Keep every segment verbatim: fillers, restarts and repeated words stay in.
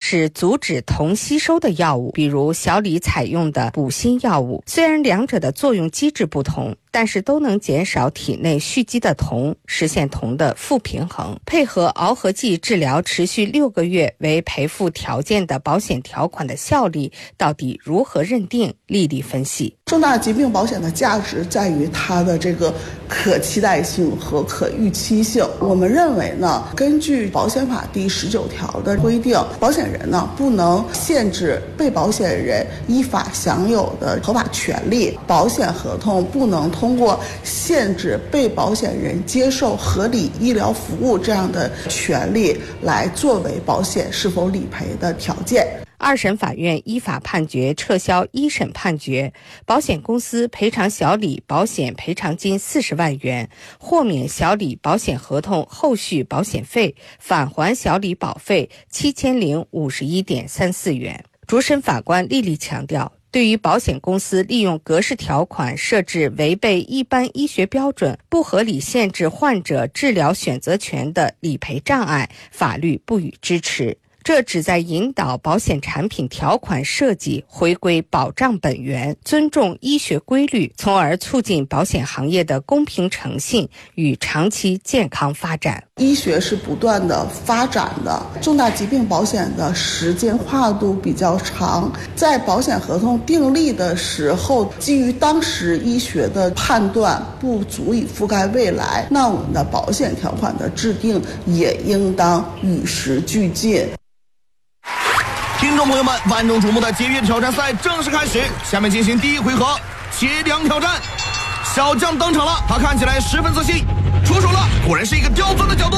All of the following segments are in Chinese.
是阻止铜吸收的药物，比如小李采用的补锌药物。虽然两者的作用机制不同，但是都能减少体内蓄积的铜，实现铜的负平衡。配合螯合剂治疗持续六个月为赔付条件的保险条款的效力到底如何认定？丽丽分析， 重大疾病保险的价值在于它的这个可期待性和可预期性。我们认为呢，根据保险法第十九条的规定，保险人呢不能限制被保险人依法享有的合法权利，保险合同不能通过限制被保险人接受合理医疗服务这样的权利来作为保险是否理赔的条件。 二审法院依法判决撤销一审判决，保险公司赔偿小李保险赔偿金四十万元，豁免小李保险合同后续保险费，返还小李保费七千零五十一点三四元。主审法官丽丽强调，对于保险公司利用格式条款设置违背一般医学标准、不合理限制患者治疗选择权的理赔障碍，法律不予支持。这旨在引导保险产品条款设计回归保障本源，尊重医学规律，从而促进保险行业的公平诚信与长期健康发展。 医学是不断的发展的，重大疾病保险的时间跨度比较长，在保险合同订立的时候，基于当时医学的判断不足以覆盖未来，那我们的保险条款的制定也应当与时俱进。 听众朋友们，万众瞩目的节约挑战赛正式开始，下面进行第一回合切梁挑战。小将登场了，他看起来十分自信，出手了，果然是一个刁钻的角度。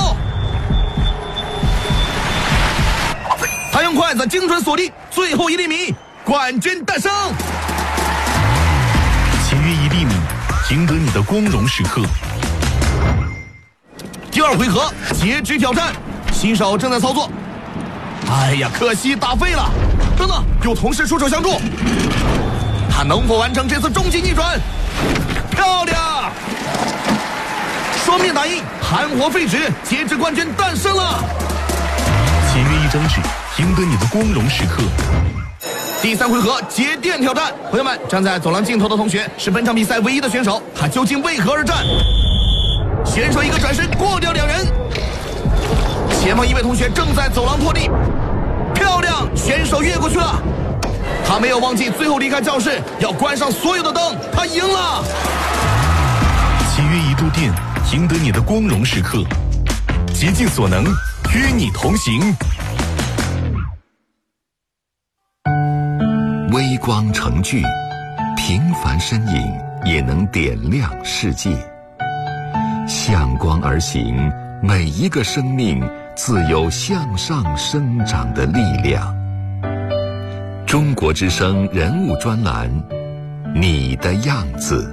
他用筷子精准锁定，最后一厘米，冠军诞生。 节约一厘米，赢得你的光荣时刻。 第二回合截肢挑战，新手正在操作。哎呀，可惜打废了！等等，有同事出手相助，他能否完成这次终极逆转？漂亮！双面打印，含活废纸，截肢冠军诞生了！ 节约一张纸，赢得你的光荣时刻。 第三回合节电挑战，朋友们，站在走廊尽头的同学是本场比赛唯一的选手，他究竟为何而战？选手一个转身过掉两人。前方一位同学正在走廊拖地，漂亮，选手越过去了。他没有忘记最后离开教室要关上所有的灯，他赢了。 节约一度电，赢得你的光荣时刻。竭尽所能，与你同行。 微光成炬，平凡身影也能点亮世界。向光而行，每一个生命自有向上生长的力量。中国之声人物专栏，你的样子。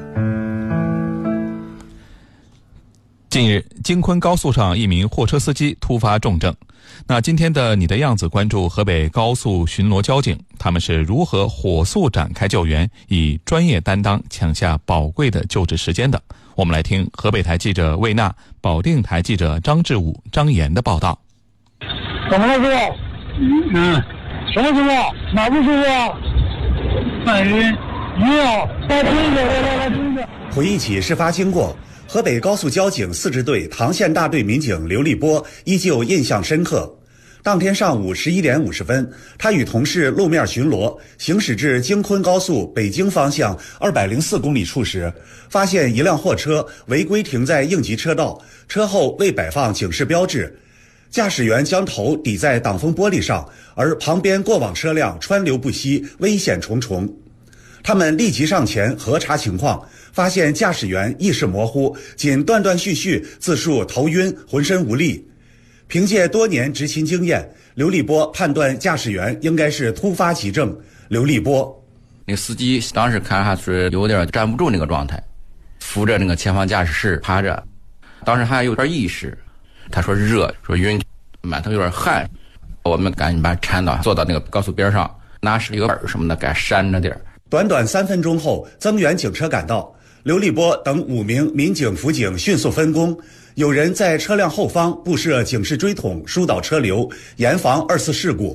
近日，京昆高速上一名货车司机突发重症。那今天的你的样子关注河北高速巡逻交警，他们是如何火速展开救援，以专业担当抢下宝贵的救治时间的。我们来听河北台记者魏娜、保定台记者张志武、张岩的报道。 怎么了，师傅？嗯，什么情况？哪不舒服啊？犯晕，晕啊！来听一下，来来来听一下。 回忆起事发经过，河北高速交警四支队唐县大队民警刘立波依旧印象深刻。当天上午十一点五十分，他与同事路面巡逻，行驶至京昆高速北京方向二百零四公里处时，发现一辆货车违规停在应急车道，车后未摆放警示标志，驾驶员将头抵在挡风玻璃上，而旁边过往车辆川流不息，危险重重。他们立即上前核查情况，发现驾驶员意识模糊，仅断断续续自述头晕、浑身无力。凭借多年执勤经验，刘立波判断驾驶员应该是突发急症。刘立波， 那司机当时看还是有点站不住那个状态，扶着那个前方驾驶室趴着，当时还有点意识。他说热，说晕，满头有点汗。我们赶紧把他搀到坐到那个高速边上，拿是一个本什么的给扇着点儿。 短短三分钟后，增援警车赶到，刘立波等五名民警辅警迅速分工，有人在车辆后方布设警示锥筒疏导车流，严防二次事故。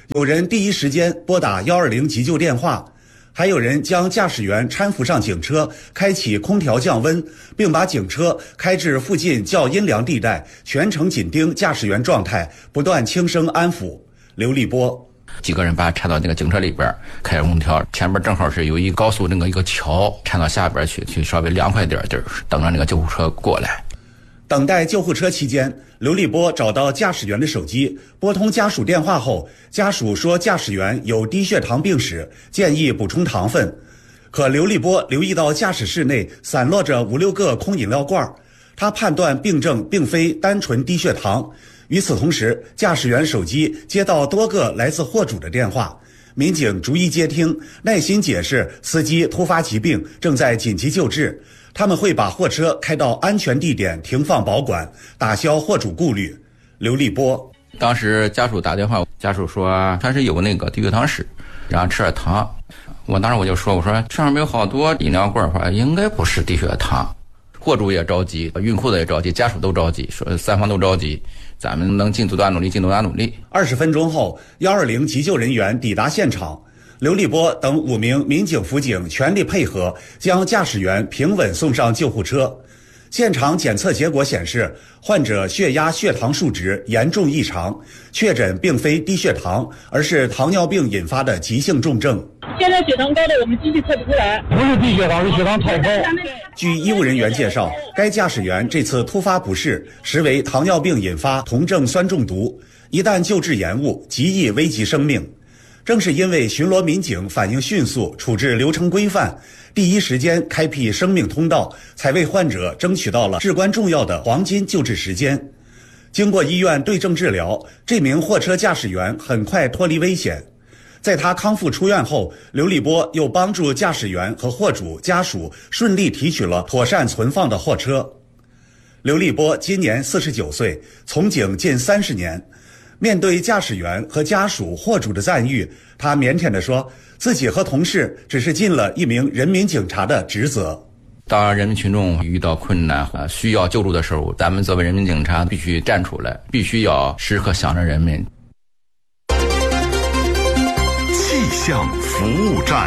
有人第一时间拨打一二零急救电话，还有人将驾驶员搀扶上警车，开启空调降温，并把警车开至附近较阴凉地带，全程紧盯驾驶员状态，不断轻声安抚。刘立波。 几个人把他搀到那个警车里边，开着空调，前边正好是有一高速那个一个桥，搀到下边去，去稍微凉快点地儿，等着那个救护车过来。 等待救护车期间，刘立波找到驾驶员的手机，拨通家属电话后，家属说驾驶员有低血糖病史，建议补充糖分。可刘立波留意到驾驶室内散落着五六个空饮料罐，他判断病症并非单纯低血糖。与此同时，驾驶员手机接到多个来自货主的电话，民警逐一接听，耐心解释司机突发疾病，正在紧急救治，他们会把货车开到安全地点停放保管，打消货主顾虑。刘立波。 当时家属打电话，家属说他是有那个低血糖史，然后吃点糖。我当时我就说，我说上面有好多饮料罐，话应该不是低血糖。货主也着急，孕妇的也着急，家属都着急，说三方都着急，咱们能尽多大努力尽多大努力。 二十分钟后，一二零急救人员抵达现场，刘立波等五名民警辅警全力配合，将驾驶员平稳送上救护车。现场检测结果显示，患者血压、血糖数值严重异常，确诊并非低血糖，而是糖尿病引发的急性重症。 现在血糖高的我们机器测不出来，不是低血糖，是血糖太高。 据医务人员介绍，该驾驶员这次突发不适实为糖尿病引发酮症酸中毒，一旦救治延误，极易危及生命。正是因为巡逻民警反应迅速，处置流程规范，第一时间开辟生命通道，才为患者争取到了至关重要的黄金救治时间。经过医院对症治疗，这名货车驾驶员很快脱离危险。在他康复出院后，刘立波又帮助驾驶员和货主家属顺利提取了妥善存放的货车。刘立波今年四十九岁，从警近三十年。面对驾驶员和家属、货主的赞誉，他腼腆地说，自己和同事只是尽了一名人民警察的职责。 当人民群众遇到困难啊需要救助的时候，咱们作为人民警察必须站出来，必须要时刻想着人民。 气象服务站。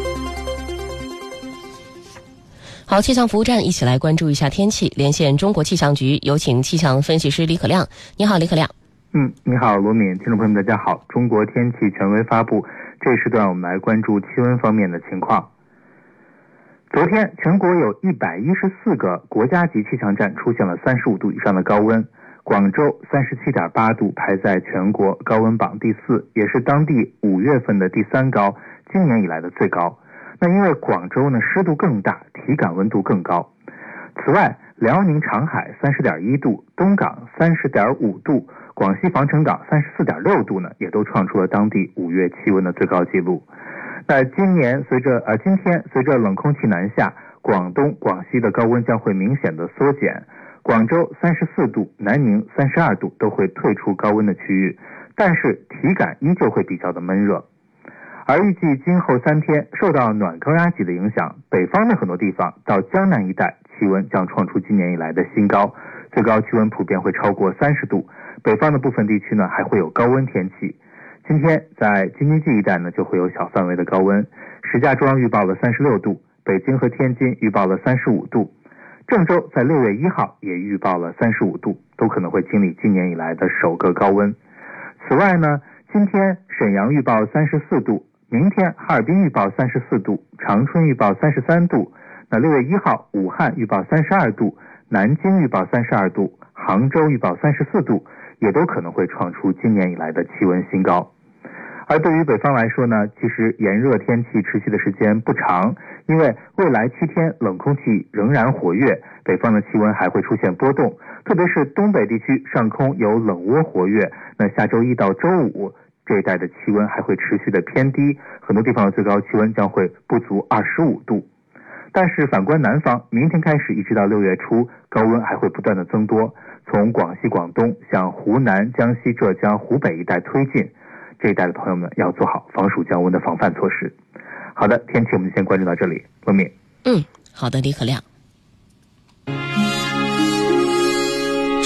好，气象服务站一起来关注一下天气。连线中国气象局，有请气象分析师李可亮。你好，李可亮。 嗯，你好，罗敏，听众朋友们，大家好。中国天气权威发布，这时段我们来关注气温方面的情况。昨天，全国有一百一十四个国家级气象站出现了三十五度以上的高温，广州三十七点八度排在全国高温榜第四，也是当地五月份的第三高，今年以来的最高。那因为广州呢湿度更大，体感温度更高。此外，辽宁长海三十点一度，东港三十点五度，广西防城港三十四点六度呢，也都创出了当地五月气温的最高纪录。那今年随着呃今天随着冷空气南下，广东、广西的高温将会明显的缩减。广州三十四度，南宁三十二度都会退出高温的区域，但是体感依旧会比较的闷热。而预计今后三天受到暖高压脊的影响，北方的很多地方到江南一带气温将创出今年以来的新高，最高气温普遍会超过三十度，北方的部分地区呢还会有高温天气。今天在京津冀一带呢就会有小范围的高温，石家庄预报了三十六度，北京和天津预报了三十五度，郑州在六月一号也预报了三十五度，都可能会经历今年以来的首个高温。此外呢，今天沈阳预报三十四度，明天哈尔滨预报三十四度，长春预报三十三度，那六月一号武汉预报三十二度，南京预报三十二度，杭州预报三十四度，也都可能会创出今年以来的气温新高。而对于北方来说呢，其实炎热天气持续的时间不长，因为未来七天冷空气仍然活跃，北方的气温还会出现波动，特别是东北地区上空有冷涡活跃，那下周一到周五这一带的气温还会持续的偏低，很多地方的最高气温将会不足二十五度。但是反观南方，明天开始一直到六月初，高温还会不断的增多，从广西、广东向湖南、江西、浙江、湖北一带推进，这一带的朋友们要做好防暑降温的防范措施。好的，天气我们先关注到这里，罗敏。 嗯，好的，李可亮。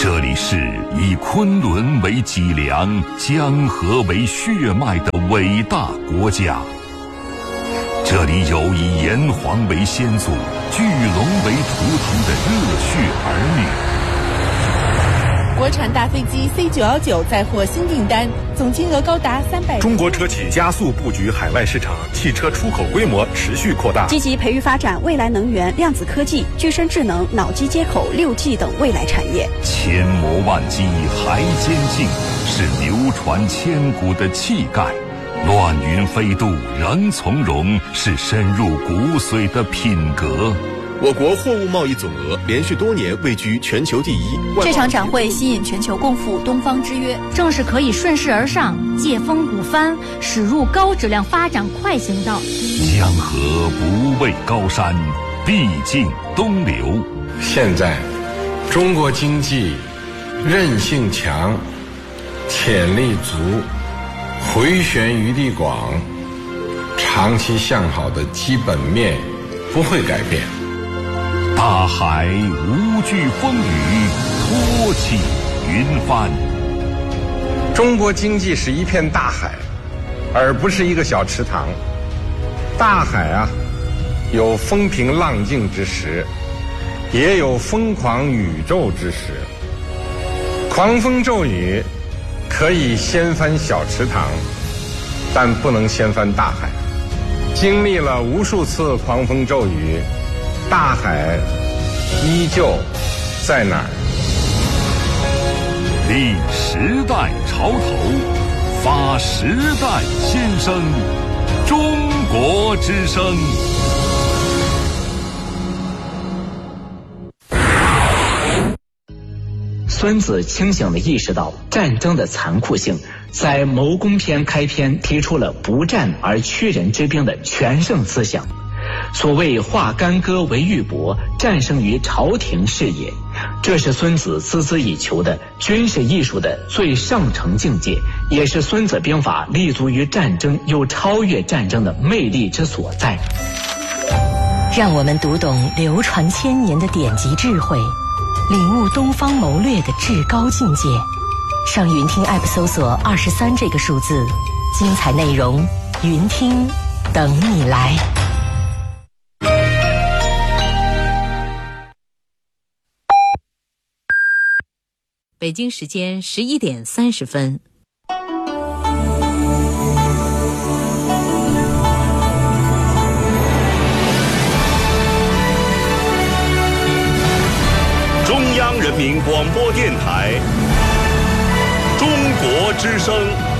这里是以昆仑为脊梁、江河为血脉的伟大国家。这里有以炎黄为先祖、巨龙为图腾的热血儿女。 国产大飞机 C 九一九再获新订单，总金额高达三百。 中国车企加速布局海外市场，汽车出口规模持续扩大， 积极培育发展未来能源、量子科技、具身智能、脑机接口、六 G 等未来产业。 千磨万击还坚劲，是流传千古的气概；乱云飞渡仍从容，是深入骨髓的品格。 我国货物贸易总额连续多年位居全球第一。 这场展会吸引全球共赴东方之约， 正是可以顺势而上，借风鼓帆，驶入高质量发展快行道。 江河不畏高山，必尽东流。 现在，中国经济韧性强，潜力足，回旋余地广，长期向好的基本面不会改变。 大海无惧风雨，托起云帆。 中国经济是一片大海，而不是一个小池塘。大海啊，有风平浪静之时，也有疯狂宇宙之时。狂风骤雨可以掀翻小池塘，但不能掀翻大海。经历了无数次狂风骤雨，大海依旧在哪儿？ 立时代潮头，发时代新生，中国之声。 孙子清醒地意识到战争的残酷性，在《谋攻篇》开篇提出了不战而屈人之兵的全胜思想。所谓化干戈为玉帛，战胜于朝廷事业，这是孙子孜孜以求的军事艺术的最上乘境界，也是孙子兵法立足于战争又超越战争的魅力之所在。 让我们读懂流传千年的典籍智慧，领悟东方谋略的至高境界。上云听 App 搜索二十三这个数字，精彩内容云听等你来。 北京时间十一点三十分。 中央人民广播电台，中国之声。